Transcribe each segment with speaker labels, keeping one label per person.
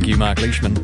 Speaker 1: Thank you, Mark Leishman.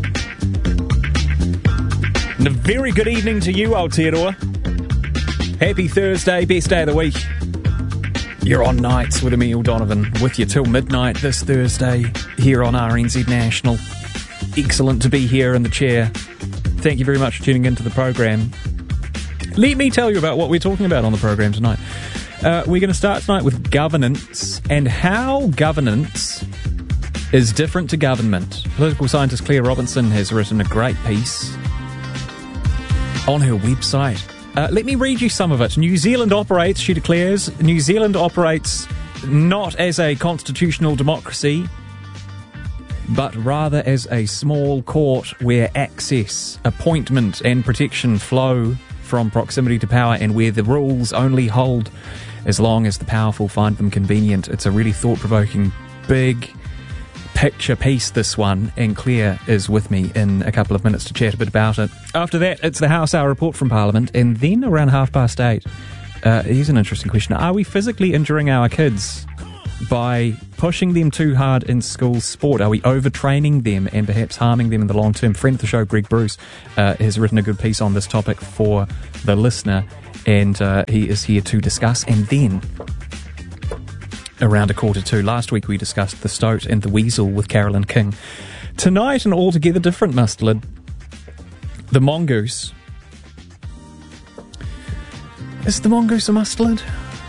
Speaker 1: And a very good evening to you, Aotearoa. Happy Thursday, best day of the week. You're on Nights with Emile Donovan, with you till midnight this Thursday here on RNZ National. Excellent to be here in the chair. Thank you very much for tuning into the program. Let me tell you about what we're talking about on the program tonight. We're going to start tonight with governance and how governance is different to government. Political scientist Claire Robinson has written a great piece on her website. Let me read you some of it. New Zealand operates, she declares, New Zealand operates not as a constitutional democracy, but rather as a small court where access, appointment and protection flow from proximity to power and where the rules only hold as long as the powerful find them convenient. It's a really thought-provoking, big picture piece, this one, and Claire is with me in a couple of minutes to chat a bit about it. After that, it's the House Hour report from Parliament, and then around 8:30, here's an interesting question. Are we physically injuring our kids by pushing them too hard in school sport? Are we overtraining them and perhaps harming them in the long term? Friend of the show, Greg Bruce, has written a good piece on this topic for The Listener, and he is here to discuss. And then around 1:45. Last week we discussed the stoat and the weasel with Carolyn King. Tonight, an altogether different mustard. The mongoose. Is the mongoose a mustard?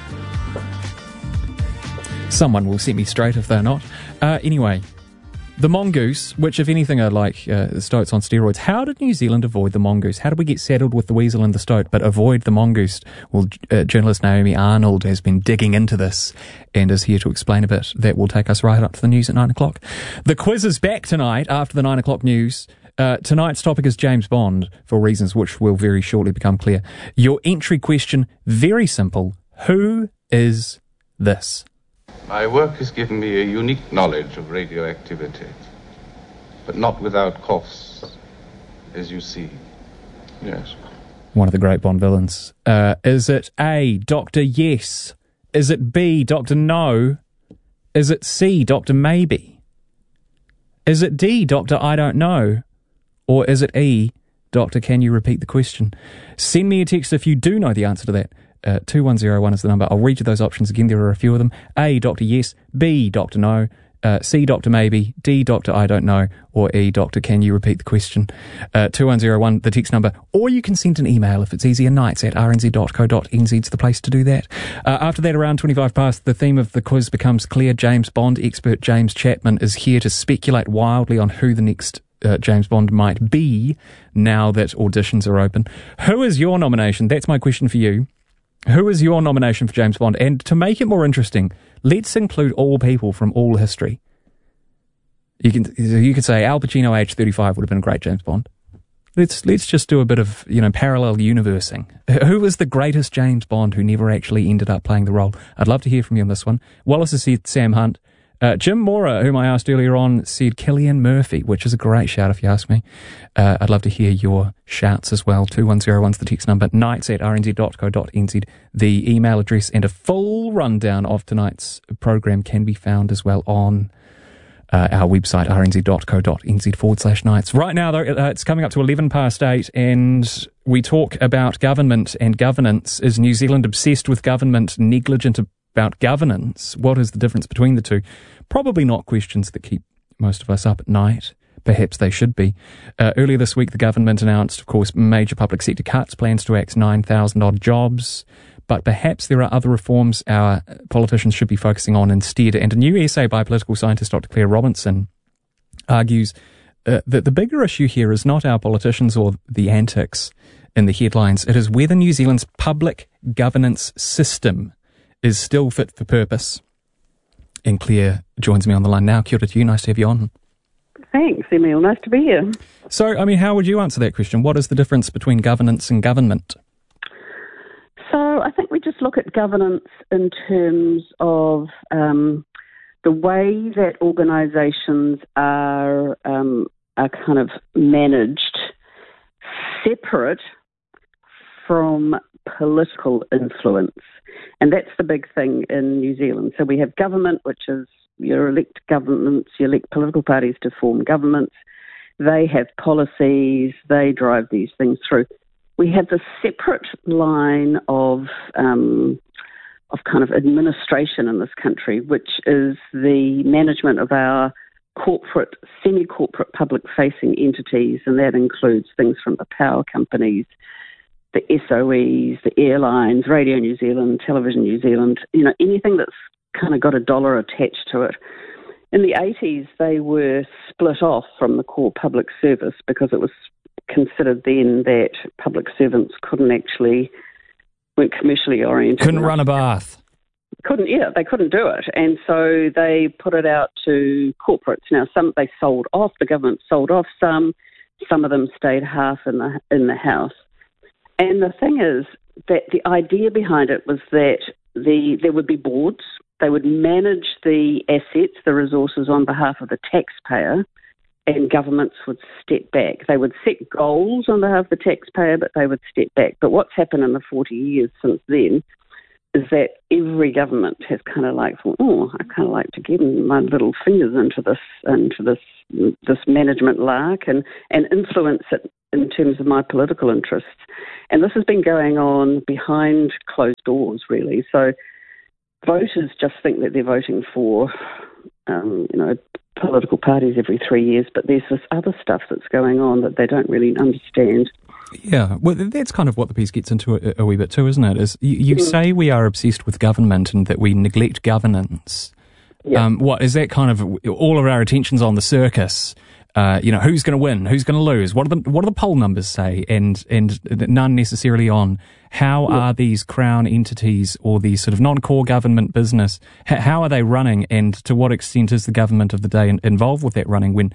Speaker 1: Someone will set me straight if they're not. Anyway, the mongoose, which if anything are like stoats on steroids. How did New Zealand avoid the mongoose? How did we get saddled with the weasel and the stoat but avoid the mongoose? Well, journalist Naomi Arnold has been digging into this and is here to explain a bit. That will take us right up to the news at 9 o'clock. The quiz is back tonight after the 9 o'clock news. Tonight's topic is James Bond, for reasons which will very shortly become clear. Your entry question, very simple. Who is this?
Speaker 2: My work has given me a unique knowledge of radioactivity, but not without costs, as you see. Yes.
Speaker 1: One of the great Bond villains. Is it A, Dr. Yes? Is it B, Dr. No? Is it C, Dr. Maybe? Is it D, Dr. I don't know? Or is it E, Doctor, can you repeat the question? Send me a text if you do know the answer to that. 2101 is the number. I'll read you those options again. There are a few of them. A, Dr. Yes. B, Dr. No. C, Dr. Maybe. D, Dr. I don't know. Or E, Doctor, can you repeat the question? 2101, the text number. Or you can send an email if it's easier. nights@rnz.co.nz is the place to do that. After that, around 25 past, the theme of the quiz becomes clear. James Bond expert James Chapman is here to speculate wildly on who the next James Bond might be now that auditions are open. Who is your nomination? That's my question for you. Who is your nomination for James Bond? And to make it more interesting, let's include all people from all history. You could say Al Pacino, age 35, would have been a great James Bond. Let's just do a bit of parallel universing. Who was the greatest James Bond who never actually ended up playing the role? I'd love to hear from you on this one. Wallace has said Sam Hunt. Jim Mora, whom I asked earlier on, said Cillian Murphy, which is a great shout if you ask me. I'd love to hear your shouts as well. 2101's the text number, nights@rnz.co.nz. The email address and a full rundown of tonight's program can be found as well on our website, rnz.co.nz/nights. Right now, though, it's coming up to 8:11, and we talk about government and governance. Is New Zealand obsessed with government, negligent about governance? What is the difference between the two? Probably not questions that keep most of us up at night. Perhaps they should be. Earlier this week, the government announced, of course, major public sector cuts, plans to axe 9,000 odd jobs. But perhaps there are other reforms our politicians should be focusing on instead. And a new essay by political scientist Dr. Claire Robinson argues that the bigger issue here is not our politicians or the antics in the headlines. It is whether New Zealand's public governance system is still fit for purpose. And Claire joins me on the line now. Kia ora to you. Nice to have you on.
Speaker 3: Thanks, Emile. Nice to be here.
Speaker 1: So, how would you answer that question? What is the difference between governance and government?
Speaker 3: So I think we just look at governance in terms of the way that organisations are kind of managed separate from political influence. And that's the big thing in New Zealand. So we have government, which is, You elect governments, you elect political parties to form governments. They have policies, they drive these things through. We have this separate line of kind of administration in this country, which is the management of our corporate, semi-corporate public-facing entities, and that includes things from the power companies, the SOEs, the airlines, Radio New Zealand, Television New Zealand, anything that's kind of got a dollar attached to it. In the 80s, they were split off from the core public service because it was considered then that public servants weren't commercially oriented.
Speaker 1: Couldn't run a bath.
Speaker 3: They couldn't do it. And so they put it out to corporates. Now, some they sold off, the government sold off some of them stayed half in the house. And the thing is that the idea behind it was that there would be boards. They would manage the assets, the resources on behalf of the taxpayer, and governments would step back. They would set goals on behalf of the taxpayer, but they would step back. But what's happened in the 40 years since then is that every government has kind of like thought, I kind of like to get my little fingers into this management lark and influence it in terms of my political interests. And this has been going on behind closed doors, really. So voters just think that they're voting for, political parties every 3 years, but there's this other stuff that's going on that they don't really understand.
Speaker 1: Yeah, well, that's kind of what the piece gets into a wee bit too, isn't it? Is you say we are obsessed with government and that we neglect governance.
Speaker 3: Yeah.
Speaker 1: What is that kind of all of our attention's on the circus? Who's going to win? Who's going to lose? What do the poll numbers say? And none necessarily on how are these crown entities or these sort of non-core government business, how are they running, and to what extent is the government of the day involved with that running when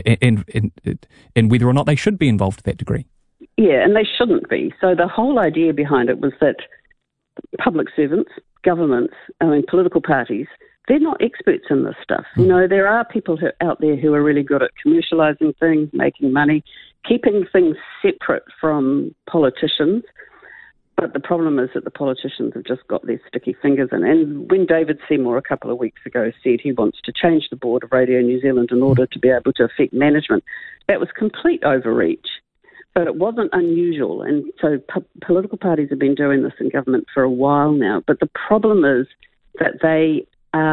Speaker 1: and whether or not they should be involved to that degree?
Speaker 3: Yeah, and they shouldn't be. So the whole idea behind it was that public servants, governments, political parties, they're not experts in this stuff. There are people out there who are really good at commercialising things, making money, keeping things separate from politicians. But the problem is that the politicians have just got their sticky fingers in. And when David Seymour a couple of weeks ago said he wants to change the board of Radio New Zealand in order to be able to affect management, that was complete overreach. But it wasn't unusual. And so political parties have been doing this in government for a while now. But the problem is that they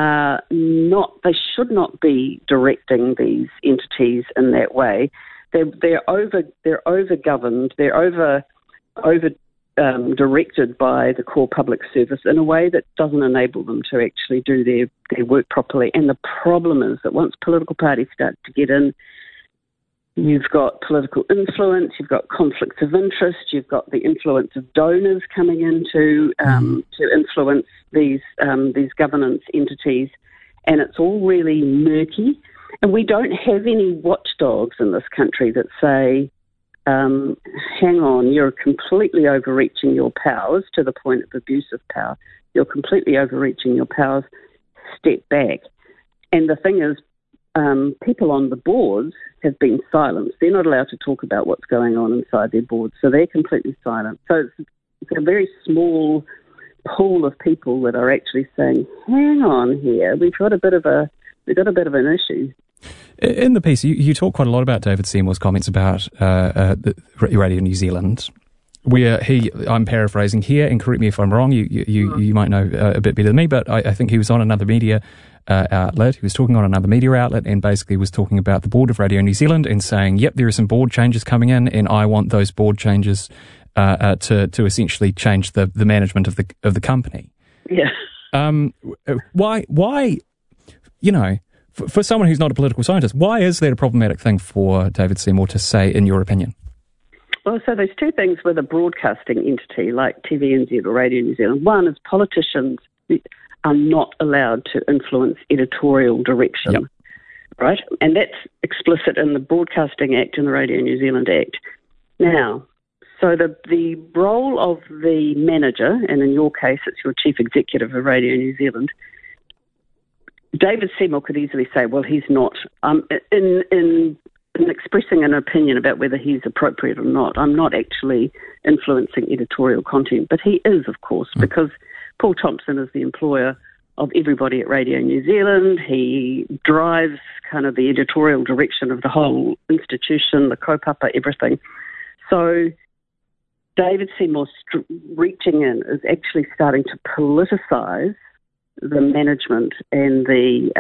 Speaker 3: should not be directing these entities in that way. They're over governed. They're over directed by the core public service in a way that doesn't enable them to actually do their work properly. And the problem is that once political parties start to get in, you've got political influence, you've got conflicts of interest, you've got the influence of donors coming in to influence these governance entities, and it's all really murky. And we don't have any watchdogs in this country that say, hang on, you're completely overreaching your powers to the point of abuse of power. You're completely overreaching your powers. Step back. And the thing is, people on the boards have been silenced. They're not allowed to talk about what's going on inside their boards, so they're completely silent. So it's a very small pool of people that are actually saying, hang on here, we've got a bit of an issue.
Speaker 1: In the piece, you talk quite a lot about David Seymour's comments about Radio New Zealand, where I'm paraphrasing here, and correct me if I'm wrong, you might know a bit better than me, but I think he was on another media outlet. He was talking on another media outlet and basically was talking about the board of Radio New Zealand and saying, yep, there are some board changes coming in, and I want those board changes to essentially change the management of the company.
Speaker 3: Yeah.
Speaker 1: Why? For someone who's not a political scientist, why is that a problematic thing for David Seymour to say, in your opinion?
Speaker 3: Well, so there's two things with a broadcasting entity like TVNZ or Radio New Zealand. One is politicians are not allowed to influence editorial direction, right? And that's explicit in the Broadcasting Act and the Radio New Zealand Act. Now, so the role of the manager, and in your case it's your chief executive of Radio New Zealand, David Seymour could easily say, well, he's not, in expressing an opinion about whether he's appropriate or not, I'm not actually influencing editorial content. But he is, of course, because Paul Thompson is the employer everybody at Radio New Zealand. He drives kind of the editorial direction of the whole institution, the kaupapa, everything. So David Seymour reaching in is actually starting to politicise the management and the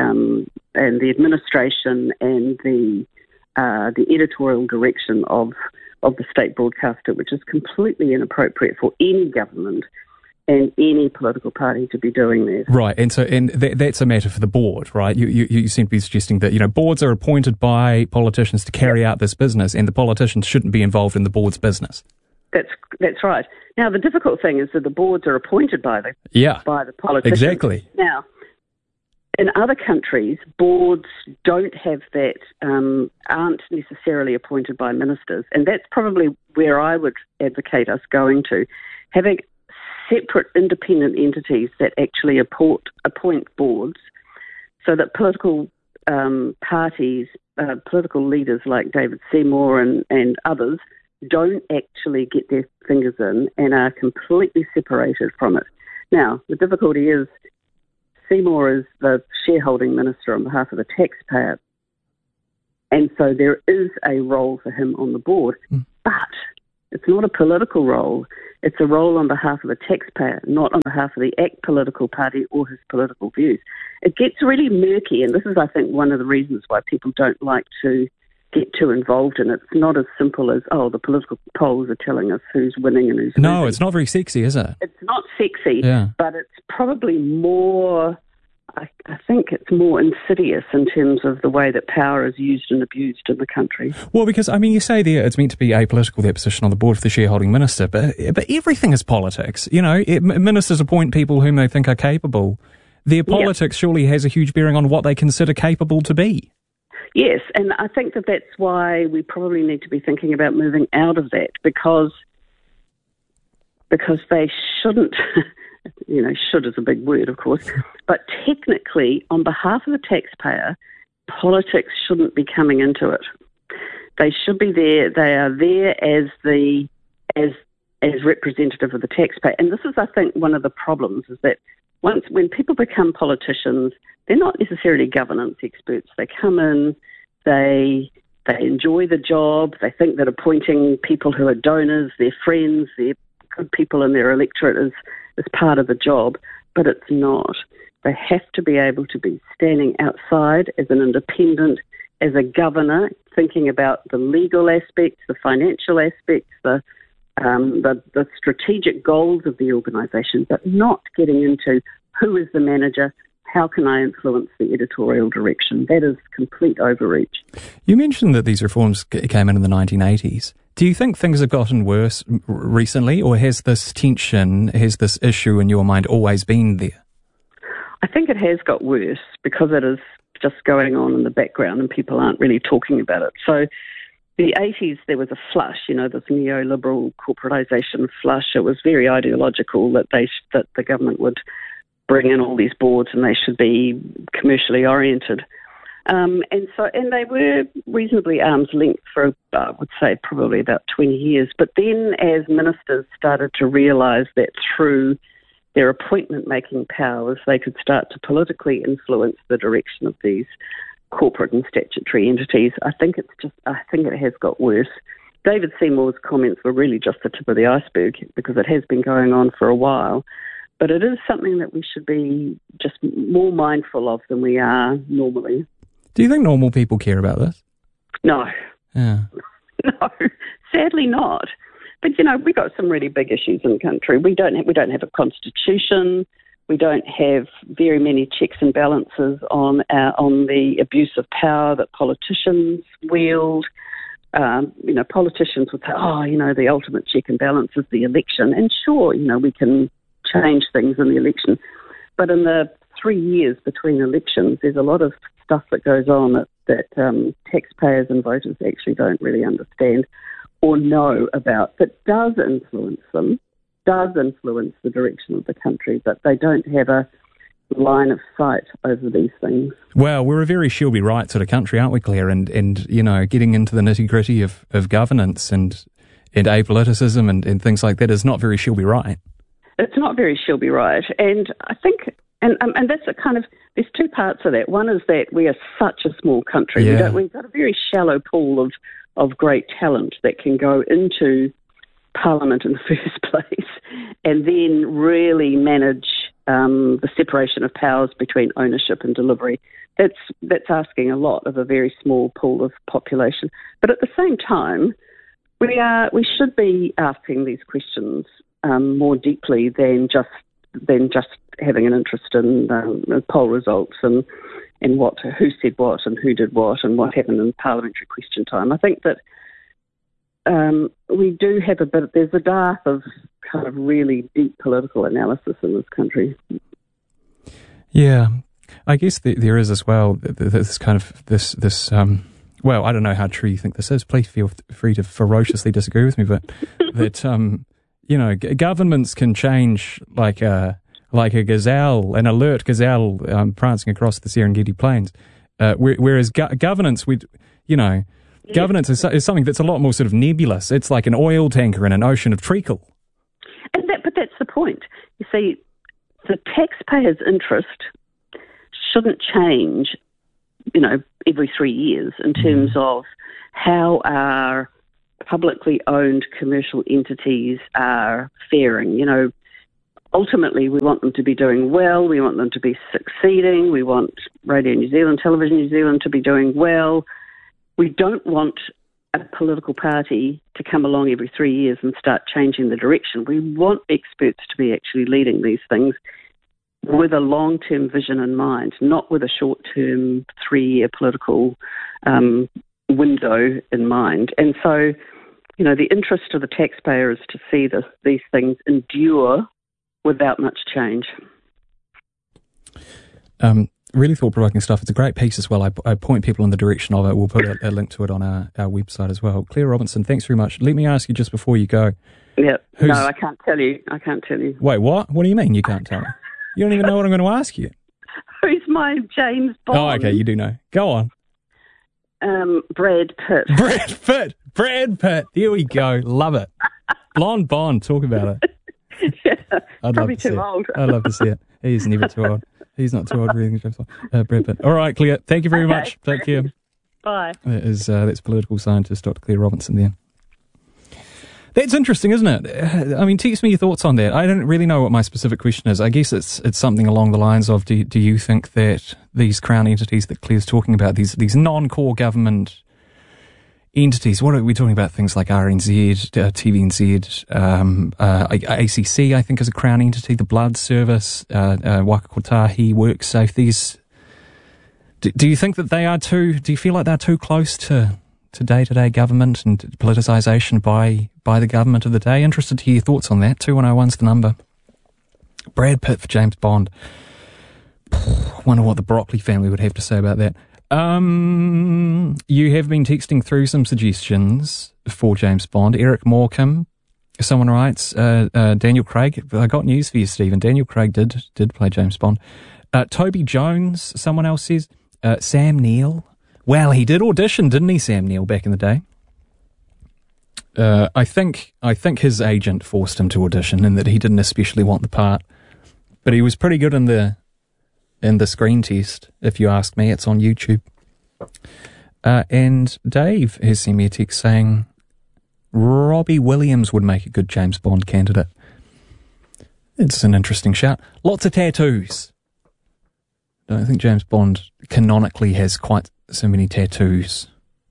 Speaker 3: administration and the editorial direction of the state broadcaster, which is completely inappropriate for any government and any political party to be doing that.
Speaker 1: Right, and that's a matter for the board, right? You seem to be suggesting that, boards are appointed by politicians to carry out this business, and the politicians shouldn't be involved in the board's business.
Speaker 3: That's right. Now, the difficult thing is that the boards are appointed by the politicians.
Speaker 1: Exactly.
Speaker 3: Now, in other countries, boards don't have that, aren't necessarily appointed by ministers, and that's probably where I would advocate us going to, having separate independent entities that actually appoint boards so that political parties, political leaders like David Seymour and others don't actually get their fingers in and are completely separated from it. Now, the difficulty is Seymour is the shareholding minister on behalf of the taxpayer, and so there is a role for him on the board, but it's not a political role. It's a role on behalf of the taxpayer, not on behalf of the ACT political party or his political views. It gets really murky, and this is, I think, one of the reasons why people don't like to get too involved in it. It's not as simple as, the political polls are telling us who's winning and who's losing.
Speaker 1: No, it's not very sexy, is it?
Speaker 3: It's not sexy, but it's probably more, I think it's more insidious in terms of the way that power is used and abused in the country.
Speaker 1: Well, because, you say there it's meant to be apolitical, that position on the board for the shareholding minister, but everything is politics. Ministers appoint people whom they think are capable. Their politics surely has a huge bearing on what they consider capable to be.
Speaker 3: Yes, and I think that that's why we probably need to be thinking about moving out of that, because they shouldn't, should is a big word, of course, but technically, on behalf of the taxpayer, politics shouldn't be coming into it. They should be there. They are there as representative of the taxpayer. And this is, I think, one of the problems is that when people become politicians, they're not necessarily governance experts. They come in, they enjoy the job, they think that appointing people who are donors, their friends, they're good people in their electorate is part of the job, but it's not. They have to be able to be standing outside as an independent, as a governor, thinking about the legal aspects, the financial aspects, the strategic goals of the organisation, but not getting into who is the manager, how can I influence the editorial direction. That is complete overreach.
Speaker 1: You mentioned that these reforms came in the 1980s. Do you think things have gotten worse recently, or has this tension, has this issue in your mind always been there?
Speaker 3: I think it has got worse because it is just going on in the background and people aren't really talking about it. So the 80s, there was a flush, this neoliberal corporatisation flush. It was very ideological that the government would bring in all these boards and they should be commercially oriented. And they were reasonably arm's length for, I would say, probably about 20 years. But then as ministers started to realise that through their appointment-making powers, they could start to politically influence the direction of these corporate and statutory entities, I think it has got worse. David Seymour's comments were really just the tip of the iceberg because it has been going on for a while. But it is something that we should be just more mindful of than we are normally.
Speaker 1: Do you think normal people care about this?
Speaker 3: No.
Speaker 1: Yeah.
Speaker 3: No, sadly not. But, we've got some really big issues in the country. We don't have a constitution. We don't have very many checks and balances on the abuse of power that politicians wield. Politicians would say, the ultimate check and balance is the election. And sure, we can change things in the election. But in the 3 years between elections, there's a lot of stuff that goes on that taxpayers and voters actually don't really understand or know about, that does influence them, does influence the direction of the country, but they don't have a line of sight over these things.
Speaker 1: Well, we're a very Shelby Wright sort of country, aren't we, Claire? And getting into the nitty-gritty of governance and apoliticism and things like that is not very Shelby Wright.
Speaker 3: It's not very Shelby Wright. And I think And that's a kind of, there's two parts of that. One is that we are such a small country.
Speaker 1: Yeah.
Speaker 3: We've got a very shallow pool of great talent that can go into Parliament in the first place and then really manage the separation of powers between ownership and delivery. That's asking a lot of a very small pool of population. But at the same time, we should be asking these questions more deeply than just having an interest in poll results and who said what and who did what and what happened in parliamentary question time. I think that we do have there's a dearth of kind of really deep political analysis in this country.
Speaker 1: Yeah, I guess there is as well this kind of this well, I don't know how true you think this is. Please feel free to ferociously disagree with me, but that governments can change like a gazelle, an alert gazelle prancing across the Serengeti Plains, whereas governance, governance is something that's a lot more sort of nebulous. It's like an oil tanker in an ocean of treacle.
Speaker 3: But that's the point. You see, the taxpayer's interest shouldn't change, every 3 years in terms of how our publicly owned commercial entities are faring. Ultimately, we want them to be doing well. We want them to be succeeding. We want Radio New Zealand, Television New Zealand to be doing well. We don't want a political party to come along every 3 years and start changing the direction. We want experts to be actually leading these things with a long-term vision in mind, not with a short-term 3-year political window in mind. And so, the interest of the taxpayer is to see these things endure without much change.
Speaker 1: Really thought-provoking stuff. It's a great piece as well. I point people in the direction of it. We'll put a link to it on our website as well. Claire Robinson, thanks very much. Let me ask you just before you go.
Speaker 3: Yeah. No, I can't tell you.
Speaker 1: Wait, what? What do you mean you can't tell me? You don't even know what I'm going to ask you.
Speaker 3: Who's my James Bond?
Speaker 1: Oh, okay, you do know. Go on.
Speaker 3: Brad Pitt.
Speaker 1: Brad Pitt. There we go. Love it. Blonde Bond. Talk about it.
Speaker 3: Yeah, probably too old.
Speaker 1: I'd love to see it. He's never too old. He's not too old for anything, James Bond. Brad Pitt. All right, Claire. Thank you very much. Take care.
Speaker 3: Bye.
Speaker 1: That's political scientist Dr. Claire Robinson there. That's interesting, isn't it? I mean, teach me your thoughts on that. I don't really know what my specific question is. I guess it's something along the lines of, do you think that these Crown entities that Claire's talking about, these non-core government entities, what are we talking about? Things like RNZ, TVNZ, ACC, I think is a Crown entity, the Blood Service, Waka Kotahi, WorkSafe. Do you think that do you feel like they're too close to day-to-day government and politicisation by the government of the day? Interested to hear your thoughts on that. 2101's the number. Brad Pitt for James Bond. Wonder what the Broccoli family would have to say about that. You have been texting through some suggestions for James Bond. Eric Morecambe, someone writes, Daniel Craig. I got news for you, Stephen. Daniel Craig did play James Bond. Toby Jones, someone else says. Sam Neill. Well, he did audition, didn't he, Sam Neill, back in the day? I think his agent forced him to audition, and that he didn't especially want the part. But he was pretty good in the screen test, if you ask me. It's on YouTube. And Dave has sent me a text saying Robbie Williams would make a good James Bond candidate. It's an interesting shout. Lots of tattoos. I don't think James Bond canonically has quite so many tattoos.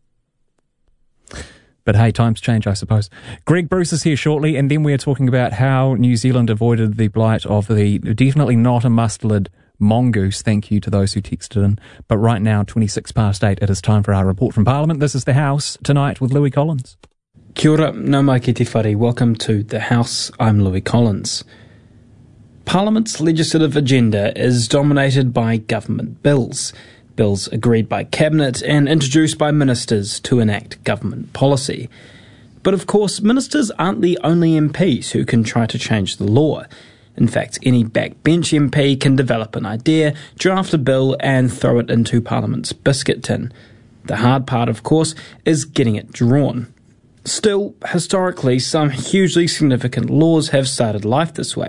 Speaker 1: But hey, times change, I suppose. Greg Bruce is here shortly, and then we're talking about how New Zealand avoided the blight of the definitely not a mustard mongoose. Thank you to those who texted in. But right now, 8:26, it is time for our report from Parliament. This is The House tonight with Louis Collins.
Speaker 4: Kia ora, nau mai ki te whare. Welcome to The House. I'm Louis Collins. Parliament's legislative agenda is dominated by government bills. Bills agreed by Cabinet and introduced by ministers to enact government policy. But of course, ministers aren't the only MPs who can try to change the law. In fact, any backbench MP can develop an idea, draft a bill and throw it into Parliament's biscuit tin. The hard part, of course, is getting it drawn. Still, historically, some hugely significant laws have started life this way.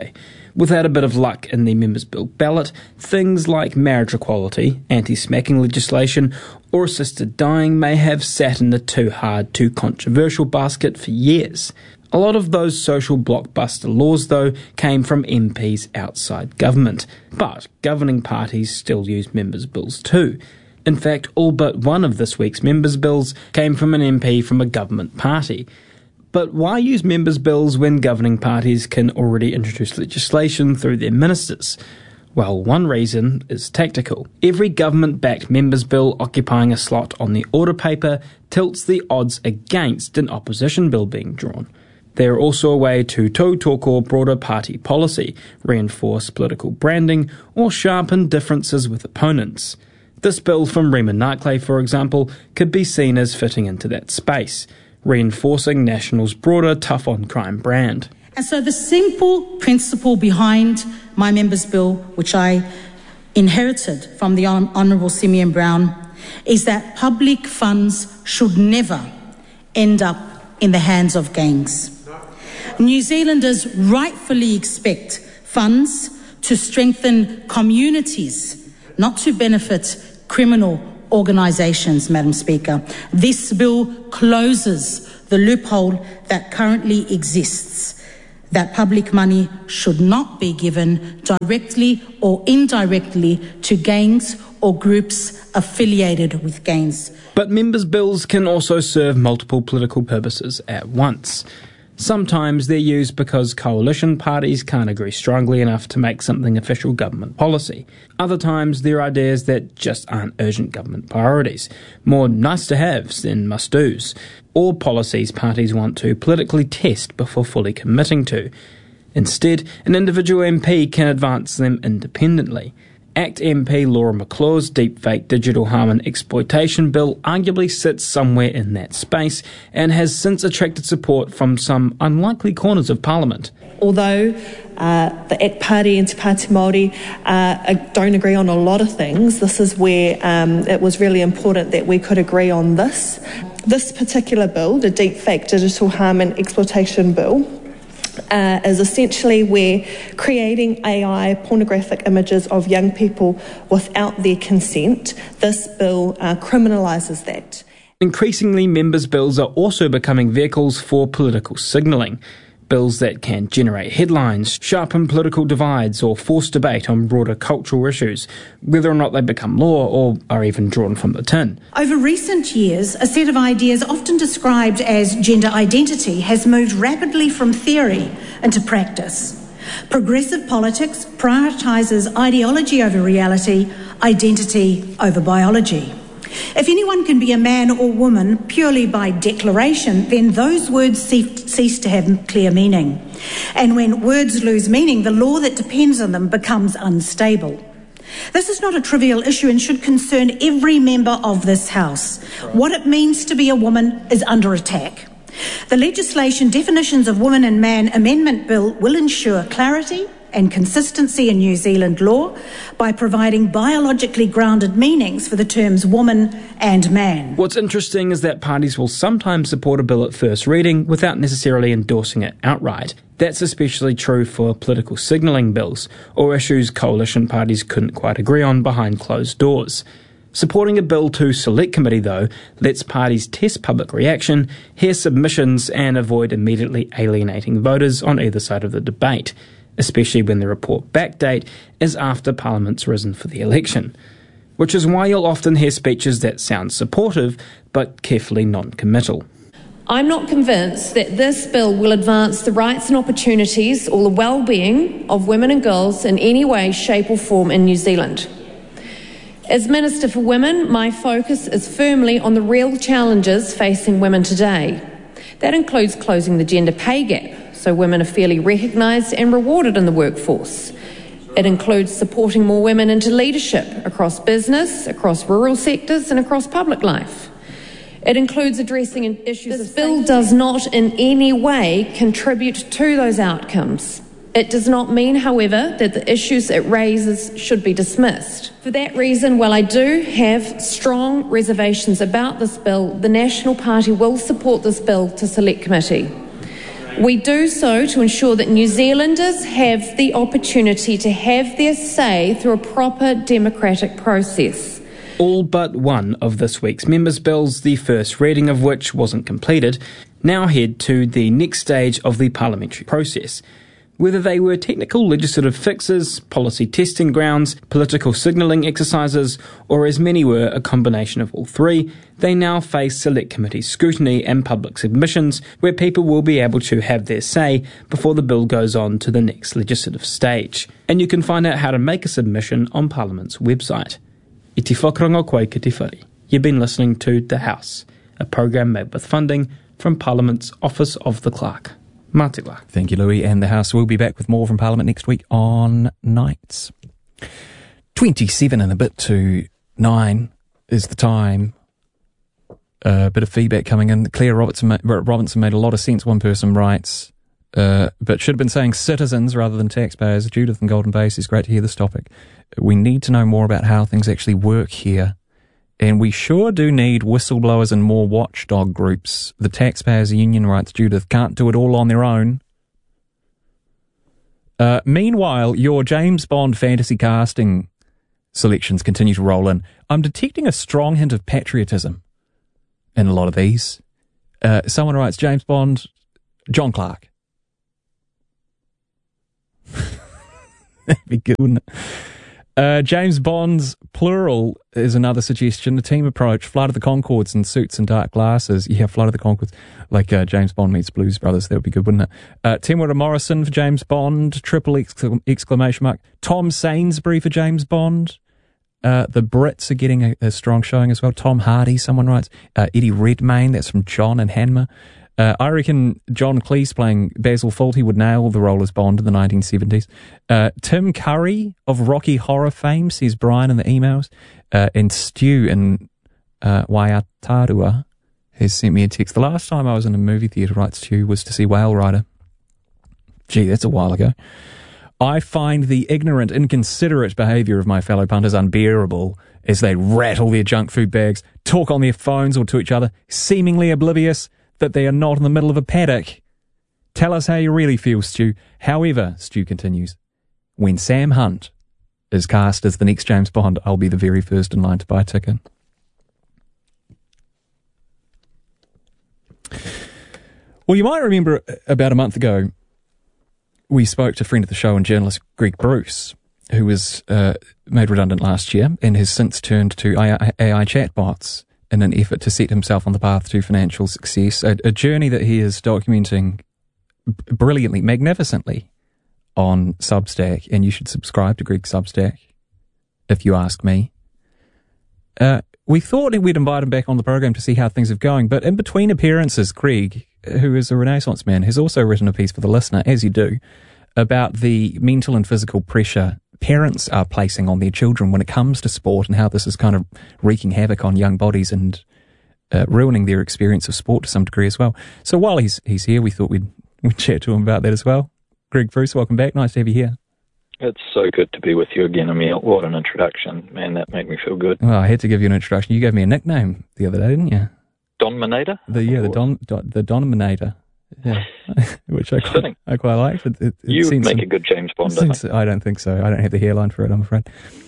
Speaker 4: Without a bit of luck in the Members' Bill ballot, things like marriage equality, anti-smacking legislation, or assisted dying may have sat in the too hard, too controversial basket for years. A lot of those social blockbuster laws, though, came from MPs outside government. But governing parties still use Members' Bills too. In fact, all but one of this week's Members' Bills came from an MP from a government party. But why use Members' Bills when governing parties can already introduce legislation through their ministers? Well, one reason is tactical. Every government-backed Members' Bill occupying a slot on the order paper tilts the odds against an opposition bill being drawn. They are also a way to tautoko broader party policy, reinforce political branding, or sharpen differences with opponents. This bill from Rima Narkley, for example, could be seen as fitting into that space, reinforcing National's broader tough-on-crime brand.
Speaker 5: And so the simple principle behind my Members' Bill, which I inherited from the Honourable Simeon Brown, is that public funds should never end up in the hands of gangs. New Zealanders rightfully expect funds to strengthen communities, not to benefit criminal organisations, Madam Speaker. This bill closes the loophole that currently exists, that public money should not be given directly or indirectly to gangs or groups affiliated with gangs.
Speaker 4: But Members' Bills can also serve multiple political purposes at once. Sometimes they're used because coalition parties can't agree strongly enough to make something official government policy. Other times they're ideas that just aren't urgent government priorities, more nice-to-haves than must-dos, or policies parties want to politically test before fully committing to. Instead, an individual MP can advance them independently. ACT MP Laura McClure's deepfake digital harm and exploitation bill arguably sits somewhere in that space and has since attracted support from some unlikely corners of Parliament.
Speaker 6: Although the ACT Party and Te Pāti Māori don't agree on a lot of things, this is where it was really important that we could agree on this. This particular bill, the deepfake digital harm and exploitation bill, is essentially where creating AI pornographic images of young people without their consent, this bill criminalises that.
Speaker 4: Increasingly, Members' Bills are also becoming vehicles for political signalling. Bills that can generate headlines, sharpen political divides, or force debate on broader cultural issues, whether or not they become law or are even drawn from the tin.
Speaker 5: Over recent years, a set of ideas often described as gender identity has moved rapidly from theory into practice. Progressive politics prioritises ideology over reality, identity over biology. If anyone can be a man or woman purely by declaration, then those words cease to have clear meaning. And when words lose meaning, the law that depends on them becomes unstable. This is not a trivial issue and should concern every member of this House. What it means to be a woman is under attack. The legislation Definitions of Woman and Man Amendment Bill will ensure clarity and consistency in New Zealand law by providing biologically grounded meanings for the terms woman and man.
Speaker 4: What's interesting is that parties will sometimes support a bill at first reading without necessarily endorsing it outright. That's especially true for political signalling bills, or issues coalition parties couldn't quite agree on behind closed doors. Supporting a bill to Select Committee, though, lets parties test public reaction, hear submissions, and avoid immediately alienating voters on either side of the debate, especially when the report back date is after Parliament's risen for the election. Which is why you'll often hear speeches that sound supportive, but carefully non-committal.
Speaker 7: I'm not convinced that this bill will advance the rights and opportunities or the well-being of women and girls in any way, shape or form in New Zealand. As Minister for Women, my focus is firmly on the real challenges facing women today. That includes closing the gender pay gap, so women are fairly recognised and rewarded in the workforce. It includes supporting more women into leadership across business, across rural sectors and across public life. It includes addressing issues. This bill does not in any way contribute to those outcomes. It does not mean, however, that the issues it raises should be dismissed. For that reason, while I do have strong reservations about this bill, the National Party will support this bill to Select Committee. We do so to ensure that New Zealanders have the opportunity to have their say through a proper democratic process.
Speaker 4: All but one of this week's members' bills, the first reading of which wasn't completed, now head to the next stage of the parliamentary process. Whether they were technical legislative fixes, policy testing grounds, political signalling exercises, or as many were, a combination of all three, they now face select committee scrutiny and public submissions where people will be able to have their say before the bill goes on to the next legislative stage. And you can find out how to make a submission on Parliament's website. I te whakarongo koe ki te whare. You've been listening to The House, a program made with funding from Parliament's Office of the Clerk. Mā te wā.
Speaker 1: Thank you, Louis, and the House will be back with more from Parliament next week on Nights. 27 and a bit to 9 is the time. A bit of feedback coming in. Claire Robinson made a lot of sense. One person writes, but should have been saying citizens rather than taxpayers. Judith in Golden Bay says, great to hear this topic. We need to know more about how things actually work here. And we sure do need whistleblowers and more watchdog groups. The taxpayers' union writes, Judith, can't do it all on their own. Meanwhile, your James Bond fantasy casting selections continue to roll in. I'm detecting a strong hint of patriotism in a lot of these. Someone writes, James Bond, John Clark. That'd be good, wouldn't it? James Bond's plural is another suggestion. The team approach, Flight of the Conchords in suits and dark glasses. Yeah, Flight of the Conchords, like James Bond meets Blues Brothers. That would be good, wouldn't it? Timura Morrison for James Bond, triple exclamation mark. Tom Sainsbury for James Bond. The Brits are getting a strong showing as well. Tom Hardy, someone writes. Eddie Redmayne, that's from John and Hanma. I reckon John Cleese playing Basil Fawlty would nail the role as Bond in the 1970s. Tim Curry of Rocky Horror fame, says Brian in the emails. And Stu in Waiatarua has sent me a text. The last time I was in a movie theatre, writes Stu, was to see Whale Rider. Gee, that's a while ago. I find the ignorant, inconsiderate behaviour of my fellow punters unbearable as they rattle their junk food bags, talk on their phones or to each other, seemingly oblivious that they are not in the middle of a paddock. Tell us how you really feel, Stu. However, Stu continues, when Sam Hunt is cast as the next James Bond, I'll be the very first in line to buy a ticket. Well, you might remember about a month ago, we spoke to a friend of the show and journalist Greg Bruce, who was made redundant last year and has since turned to AI chatbots in an effort to set himself on the path to financial success, a journey that he is documenting brilliantly, magnificently on Substack, and you should subscribe to Greg's Substack, if you ask me. We thought we'd invite him back on the program to see how things are going, but in between appearances, Greg, who is a Renaissance man, has also written a piece for The Listener, as you do, about the mental and physical pressure parents are placing on their children when it comes to sport and how this is kind of wreaking havoc on young bodies and ruining their experience of sport to some degree as well. So while he's here, we thought we'd chat to him about that as well. Greg Bruce, welcome back. Nice to have you here.
Speaker 8: It's so good to be with you again, Emil. What an introduction. Man, that made me feel good.
Speaker 1: Well, I had to give you an introduction. You gave me a nickname the other day, didn't you?
Speaker 8: Dominator?
Speaker 1: The Dominator. Yeah, which I quite liked.
Speaker 8: You make a good James Bond.
Speaker 1: I don't think so. I don't have the hairline for it, I'm afraid.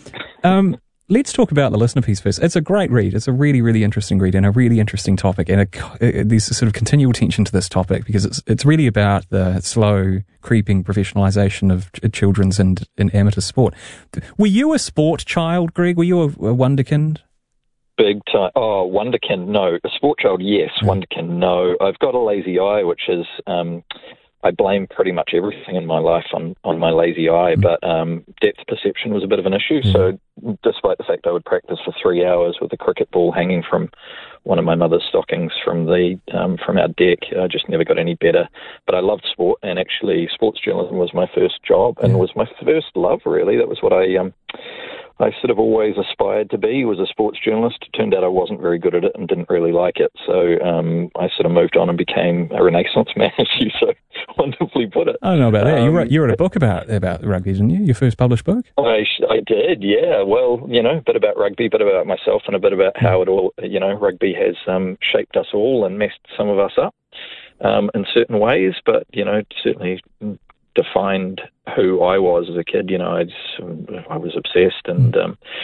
Speaker 1: Let's talk about the listener piece first. It's a great read. It's a really, really interesting read and a really interesting topic. And there's a sort of continual tension to this topic because it's really about the slow creeping professionalisation of children's and amateur sport. Were you a sport child, Greg? Were you a wonderkind?
Speaker 8: Big time. Oh, wonderkind, no. A sport child, yes. Wonderkind, no. I've got a lazy eye, which is I blame pretty much everything in my life on my lazy eye, but depth perception was a bit of an issue. So despite the fact I would practice for 3 hours with a cricket ball hanging from one of my mother's stockings from our deck, I just never got any better. But I loved sport, and actually sports journalism was my first job and was my first love, really. That was what I sort of always aspired to be, was a sports journalist. It turned out I wasn't very good at it and didn't really like it. So I sort of moved on and became a Renaissance man, as you so wonderfully put it.
Speaker 1: I don't know about that. You wrote a book about rugby, didn't you? Your first published book?
Speaker 8: I did, yeah. Well, a bit about rugby, a bit about myself, and a bit about how it all, rugby has shaped us all and messed some of us up. in certain ways, but, certainly defined who I was as a kid. I was obsessed, and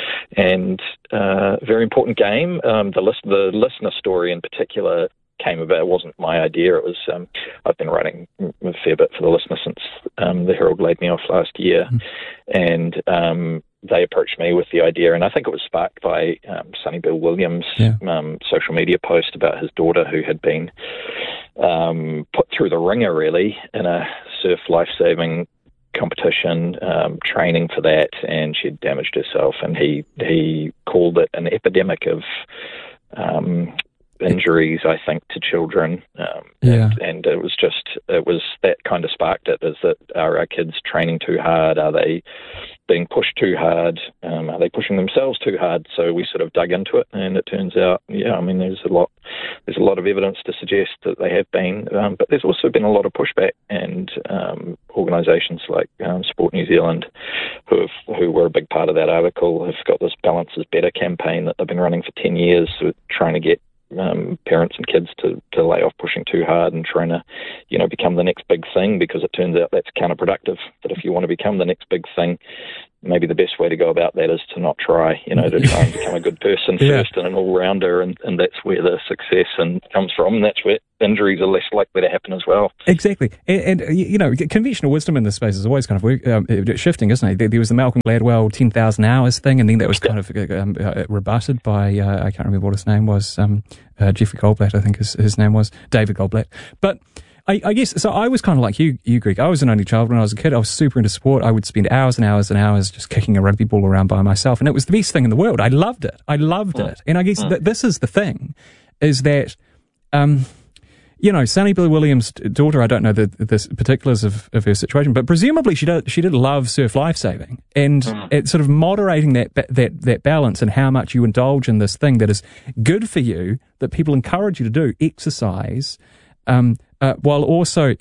Speaker 8: very important game. The listener story in particular came about. It wasn't my idea. It was I've been writing a fair bit for the Listener since the Herald laid me off last year, and they approached me with the idea, and I think it was sparked by Sonny Bill Williams' social media post about his daughter who had been put through the ringer, really, in a surf life-saving competition, training for that, and she'd damaged herself, and he called it an epidemic of injuries, I think, to children, and it was that kind of sparked it. Is that are our kids training too hard? Are they being pushed too hard? Are they pushing themselves too hard? So we sort of dug into it, and it turns out, there's a lot of evidence to suggest that they have been, but there's also been a lot of pushback, and organisations like Sport New Zealand, who were a big part of that article, have got this Balance is Better campaign that they've been running for 10 years, trying to get parents and kids to lay off pushing too hard and trying to, become the next big thing, because it turns out that's counterproductive. That if you want to become the next big thing, maybe the best way to go about that is to not try, to try and become a good person first and an all-rounder, and that's where the success comes from, and that's where injuries are less likely to happen as well.
Speaker 1: Exactly. And conventional wisdom in this space is always kind of shifting, isn't it? There was the Malcolm Gladwell 10,000 hours thing, and then that was kind of rebutted by, I can't remember what his name was, Jeffrey Goldblatt, I think his name was, David Goldblatt. But I guess, so I was kind of like you, Greg. I was an only child when I was a kid. I was super into sport. I would spend hours and hours and hours just kicking a rugby ball around by myself. And it was the best thing in the world. I loved it. it. And I guess this is the thing, is that, Sonny Bill Williams' daughter, I don't know the particulars of her situation, but presumably she did love surf lifesaving, and it's sort of moderating that balance and how much you indulge in this thing that is good for you, that people encourage you to do, exercise, while also,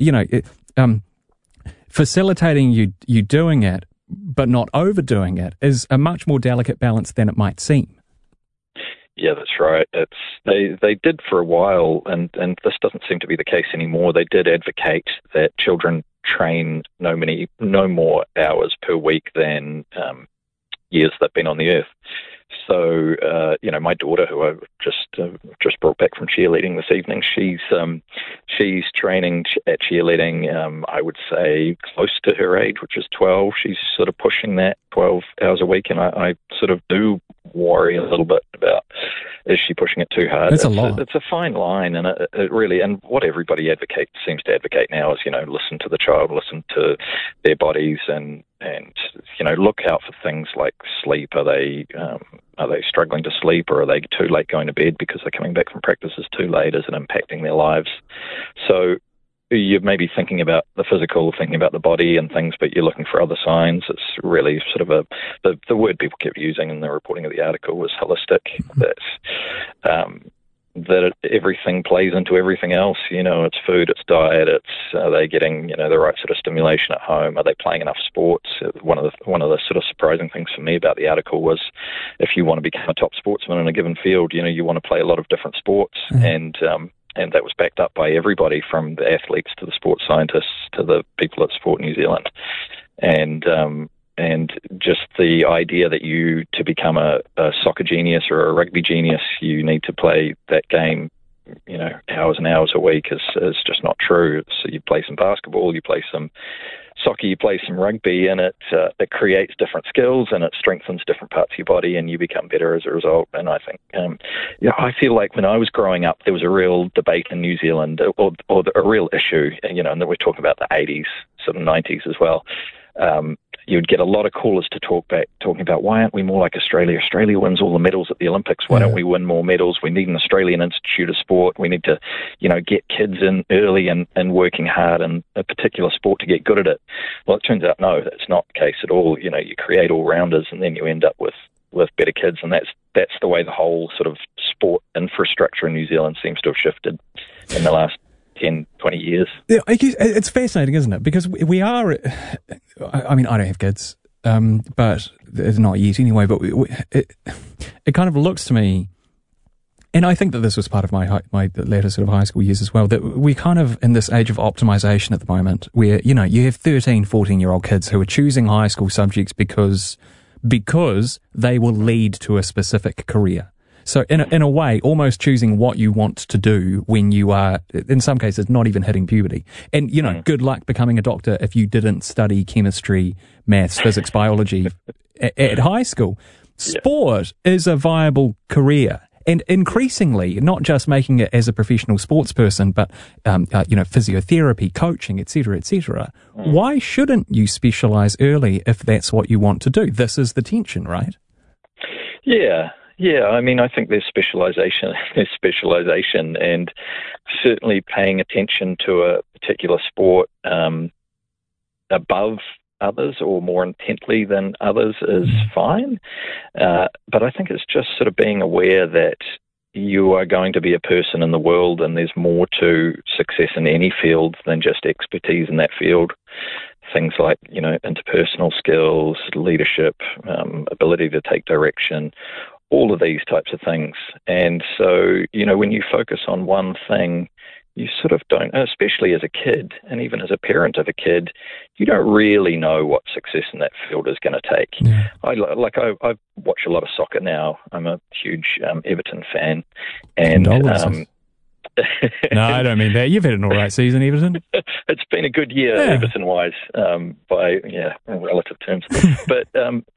Speaker 1: facilitating you doing it, but not overdoing it, is a much more delicate balance than it might seem.
Speaker 8: Yeah, that's right. They did for a while, and this doesn't seem to be the case anymore. They did advocate that children train no more hours per week than years they've been on the earth. So, my daughter, who I just brought back from cheerleading this evening, she's training at cheerleading, I would say, close to her age, which is 12. She's sort of pushing that 12 hours a week, and I sort of do worry a little bit about, is she pushing it too hard?
Speaker 1: It's a lot.
Speaker 8: It's a fine line, and it really, and what everybody seems to advocate now is, listen to the child, listen to their bodies, and look out for things like sleep. Are they struggling to sleep, or are they too late going to bed because they're coming back from practices too late? Is it impacting their lives? So you're maybe thinking about the physical, thinking about the body and things, but you're looking for other signs. It's really sort of the word people kept using in the reporting of the article was holistic. That everything plays into everything else. It's food, it's diet, are they getting the right sort of stimulation at home? Are they playing enough sports? One of the sort of surprising things for me about the article was, if you want to become a top sportsman in a given field, you want to play a lot of different sports, and that was backed up by everybody from the athletes to the sports scientists to the people at Sport New Zealand, and just the idea that to become a soccer genius or a rugby genius, you need to play that game, hours and hours a week is just not true. So you play some basketball, you play some soccer, you play some rugby, and it creates different skills, and it strengthens different parts of your body, and you become better as a result. And I think, I feel like when I was growing up, there was a real debate in New Zealand, or a real issue, and that we're talking about the 80s, sort of 90s as well. You'd get a lot of callers talking about, why aren't we more like Australia? Australia wins all the medals at the Olympics. Why don't we win more medals? We need an Australian Institute of Sport. We need to, get kids in early and working hard in a particular sport to get good at it. Well, it turns out, no, that's not the case at all. You create all-rounders, and then you end up with better kids, and that's the way the whole sort of sport infrastructure in New Zealand seems to have shifted in the last 10, 20 years.
Speaker 1: Yeah, it's fascinating, isn't it? Because we are, I mean, I don't have kids, but it's not yet anyway, but it kind of looks to me And I think that this was part of my later sort of high school years as well, that we kind of in this age of optimization at the moment where, you know, you have 13, 14-year-old kids who are choosing high school subjects because they will lead to a specific career. So in a way, almost choosing what you want to do when you are, in some cases, not even hitting puberty. And, you know, good luck becoming a doctor if you didn't study chemistry, maths, physics, biology at high school. Sport is a viable career. And increasingly, not just making it as a professional sports person, but, you know, physiotherapy, coaching, et cetera, et cetera. Why shouldn't you specialize early if that's what you want to do? This is the tension, right?
Speaker 8: Yeah, I mean, I think there's specialization, and certainly paying attention to a particular sport above others or more intently than others is fine. But I think it's just sort of being aware that you are going to be a person in the world, and there's more to success in any field than just expertise in that field. Things like, you know, interpersonal skills, leadership, ability to take direction, all of these types of things. And so, you know, when you focus on one thing, you sort of don't, especially as a kid, and even as a parent of a kid, you don't really know what success in that field is going to take. Yeah. I watch a lot of soccer now. I'm a huge Everton fan. And
Speaker 1: no, I don't mean that. You've had an all right season, Everton.
Speaker 8: It's been a good year, Everton-wise, by relative terms. But